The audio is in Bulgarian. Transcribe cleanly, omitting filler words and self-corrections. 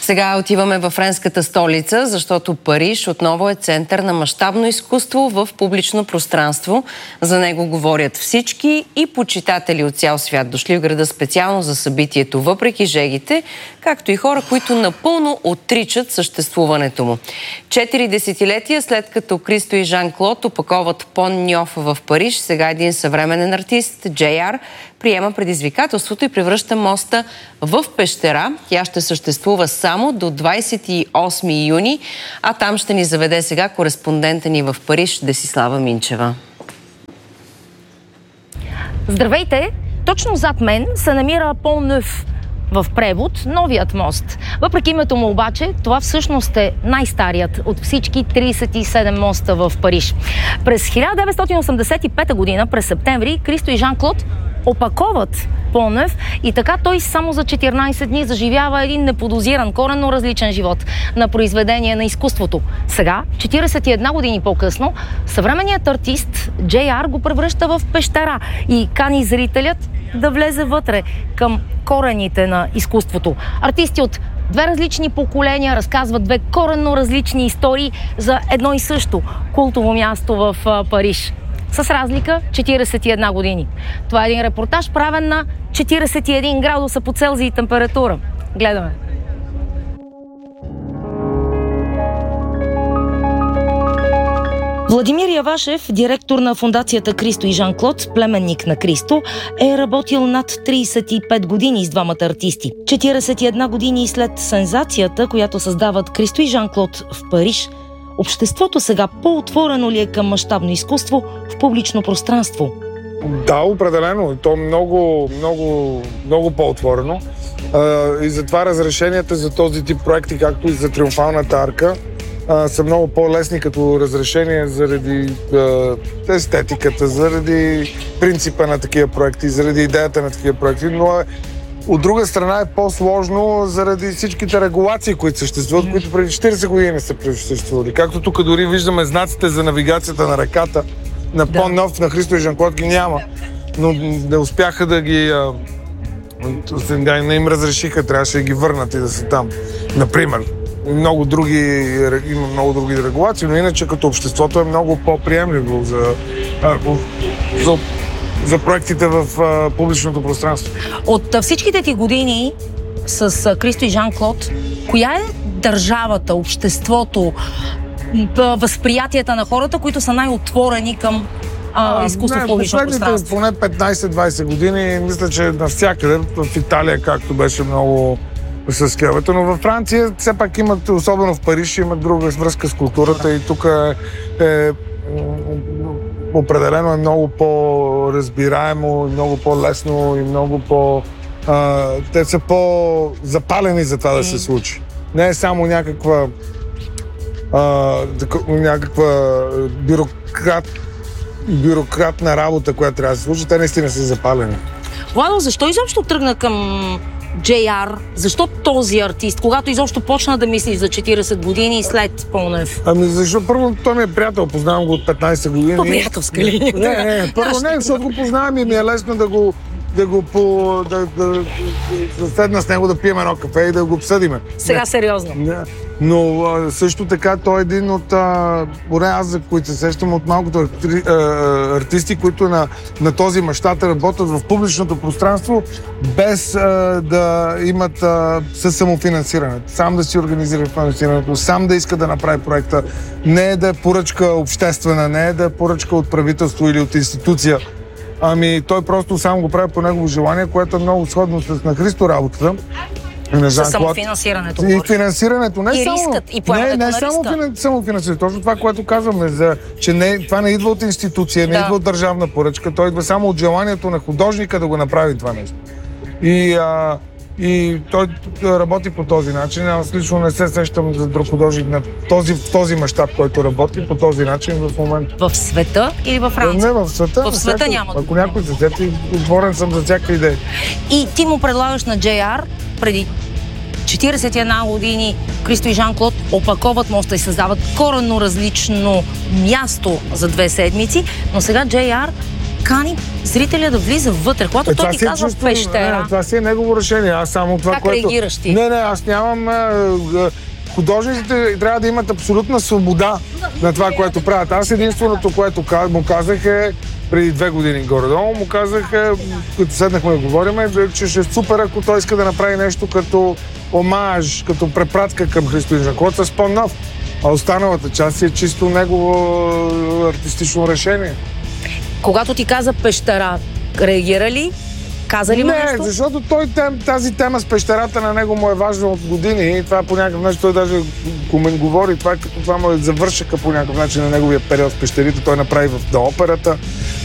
Сега отиваме във френската столица, защото Париж отново е център на мащабно изкуство в публично пространство. За него говорят всички и почитатели от цял свят, дошли в града специално за събитието, въпреки жегите, както и хора, които напълно отричат съществуването му. 4 десетилетия след като Кристо и Жан-Клод опаковат Пон Ньоф в Париж, сега един съвременен артист, JR, приема предизвикателството и превръща моста в пещера. Тя ще съществува само до 28 юни, а там ще ни заведе сега кореспондента ни в Париж, Десислава Минчева. Здравейте! Точно зад мен се намира Пон Ньоф, в превод новият мост. Въпреки името му обаче, това всъщност е най-старият от всички 37 моста в Париж. През 1985 година, през септември, Кристо и Жан-Клод опаковат Пон Ньоф и така той само за 14 дни заживява един неподозиран, коренно различен живот на произведение на изкуството. Сега, 41 години по-късно, съвременният артист JR го превръща в пещера и кани зрителят да влезе вътре към корените на изкуството. Артисти от две различни поколения разказват две коренно различни истории за едно и също култово място в Париж. С разлика 41 години. Това е един репортаж, правен на 41 градуса по Целзий температура. Гледаме. Владимир Явашев, директор на фондацията Кристо и Жан-Клод, племенник на Кристо, е работил над 35 години с двамата артисти. 41 години след сензацията, която създават Кристо и Жан-Клод в Париж, обществото сега по-отворено ли е към мащабно изкуство в публично пространство? Да, определено. То много по-отворено. И затова разрешенията за този тип проекти, както и за Триумфалната арка, са много по-лесни като разрешение заради естетиката, заради принципа на такива проекти, заради идеята на такива проекти, но от друга страна е по-сложно заради всичките регулации, които съществуват, които преди 40 години не са съществували. Както тук дори виждаме знаците за навигацията на реката, на Пон Ньоф, на Кристо и Жан-Клод ги няма, но не успяха да ги... не им разрешиха, трябваше да ги върнат и да са там. Например, има много други регулации, но иначе като обществото е много по-приемливо за проектите в публичното пространство. От всичките ти години с Кристо и Жан-Клод, коя е държавата, обществото, възприятията на хората, които са най-отворени към изкуство в публично пространство? Поне 15-20 години, мисля, че навсякъде, в Италия, както беше много с кевето, но във Франция все пак имат, особено в Париж, имат друга връзка с културата и тук определено е много по-разбираемо, много по-лесно и много те са по-запалени за това да се случи. Не е само някаква бюрократна работа, която трябва да се случи. Те наистина са запалени. Владо, защо изобщо тръгна към JR? Защо този артист? Когато изобщо почна да мислиш за 40 години след Пон Ньоф? Защото първо той ми е приятел, познавам го от 15 години. По-приятелска ли? Първо не, защото го познавам и ми е лесно да седна с него да пием едно кафе и да го обсъдиме. Сега сериозно. Но също така той е един от, поне аз, за които се сещам, от малкото артисти, които на този мащаб работят в публичното пространство, без да имат със самофинансиране. Сам да си организира финансирането, сам да иска да направи проекта. Не е да е поръчка обществена, не е да е поръчка от правителство или от институция. Той просто сам го прави по негово желание, което е много сходно с на Христо работата. Със самофинансирането. И финансирането. И рискът, и поемането на риска. Не само самофинансирането. Точно това, което казваме, че това не идва от институция, не идва от държавна поръчка, той идва само от желанието на художника да го направи това нещо. И той работи по този начин. Аз лично не се сещам за друг художник на този мащаб, който работи по този начин в момента. В света или във Франция? Не, в света. В света няма. Ако някой се сети, отворен съм за всяка идея. И ти му предлагаш на JR преди 41 години Кристо и Жан-Клод опаковат моста и създават коренно различно място за 2 седмици, но сега JR кани зрителя да влиза вътре. Когато той ти казва пещера... Не, това си е негово решение. Аз само това, как реагираш ти? Не, аз нямам... Художниците трябва да имат абсолютна свобода на това, което правят. Аз единственото, което му казах преди 2 години горе-долу, му казах, като седнахме да говорим, че ще е супер, ако той иска да направи нещо като омаж, като препратка към Христо Инжан, който е по-нов. А останалата част е чисто негово артистично решение. Когато ти каза пещера, реагира ли? Каза ли нещо? Не, защото тази тема с пещерата на него му е важна от години и това по някакъв начин той даже говори, това като това му е завършъка по някакъв начин на неговия период с пещерите, той направи до операта.